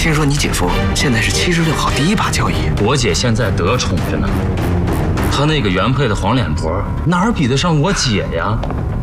听说你姐夫现在是76号第一把交椅。 我姐现在得宠着呢，她那个原配的黄脸婆哪儿比得上我姐呀？